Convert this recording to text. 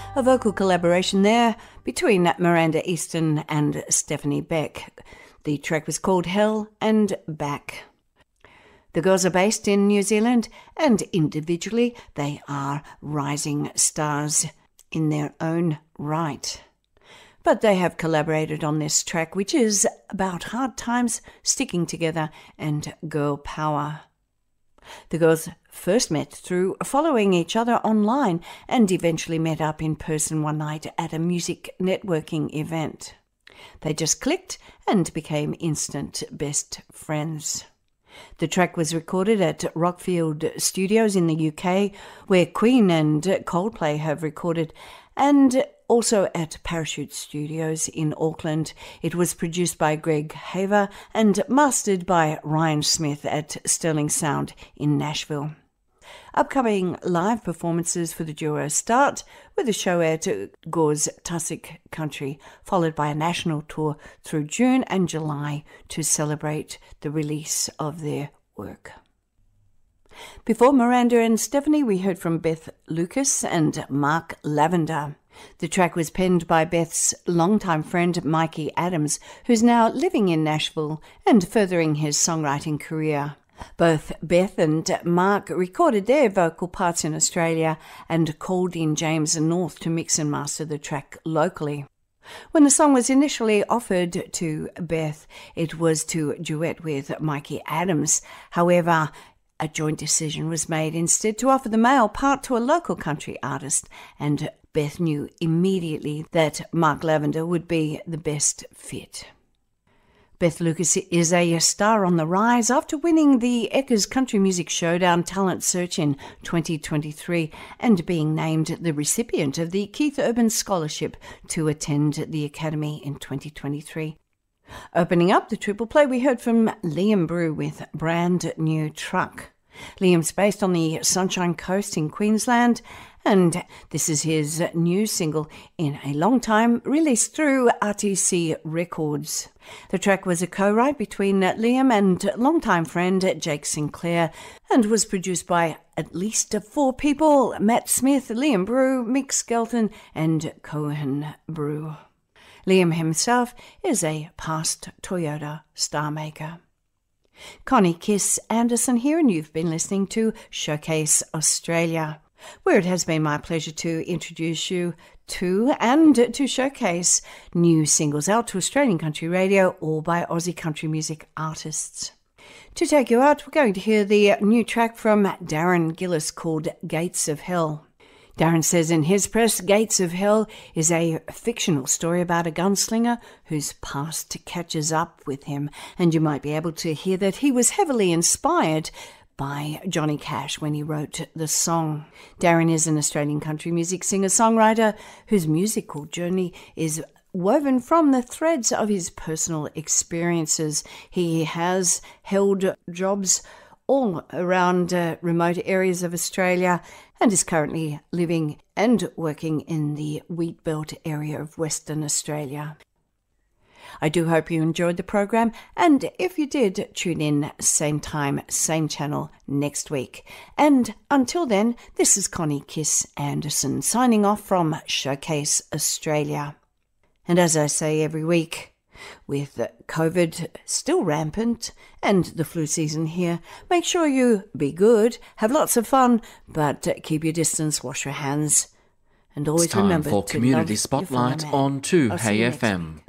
A vocal collaboration there between Miranda Easton and Stephanie Beck. The track was called Hell and Back. The girls are based in New Zealand, and individually they are rising stars in their own right. But they have collaborated on this track, which is about hard times, sticking together, and girl power. The girls first met through following each other online and eventually met up in person one night at a music networking event. They just clicked and became instant best friends. The track was recorded at Rockfield Studios in the UK, where Queen and Coldplay have recorded, and also at Parachute Studios in Auckland. It was produced by Greg Haver and mastered by Ryan Smith at Sterling Sound in Nashville. Upcoming live performances for the duo start with a show at Gore's Tussock Country, followed by a national tour through June and July to celebrate the release of their work. Before Miranda and Stephanie, we heard from Beth Lucas and Mark Lavender. The track was penned by Beth's longtime friend Mikey Adams, who's now living in Nashville and furthering his songwriting career. Both Beth and Mark recorded their vocal parts in Australia and called in James North to mix and master the track locally. When the song was initially offered to Beth, it was to duet with Mikey Adams. However, a joint decision was made instead to offer the male part to a local country artist, and Beth knew immediately that Mark Lavender would be the best fit. Beth Lucas is a star on the rise after winning the Eckers Country Music Showdown Talent Search in 2023 and being named the recipient of the Keith Urban Scholarship to attend the Academy in 2023. Opening up the triple play, we heard from Liam Brew with Brand New Truck. Liam's based on the Sunshine Coast in Queensland, and this is his new single in a long time, released through RTC Records. The track was a co-write between Liam and longtime friend Jake Sinclair and was produced by at least 4 people: Matt Smith, Liam Brew, Mick Skelton and Cohen Brew. Liam himself is a past Toyota star maker. Connie Kiss Anderson here, and you've been listening to Showcase Australia, where it has been my pleasure to introduce you to and to showcase new singles out to Australian country radio, all by Aussie country music artists. To take you out, we're going to hear the new track from Darren Gillis called Gates of Hell. Darren says in his press, Gates of Hell is a fictional story about a gunslinger whose past catches up with him, and you might be able to hear that he was heavily inspired by Johnny Cash when he wrote the song. Darren is an Australian country music singer-songwriter whose musical journey is woven from the threads of his personal experiences. He has held jobs all around remote areas of Australia and is currently living and working in the wheat belt area of Western Australia. I do hope you enjoyed the program, and if you did, tune in same time, same channel next week. And until then, this is Connie Kiss Anderson signing off from Showcase Australia. And as I say every week, with COVID still rampant and the flu season here, make sure you be good, have lots of fun, but keep your distance, wash your hands, and always remember to love your fellow man. It's time for Community Spotlight on 2 Hey FM.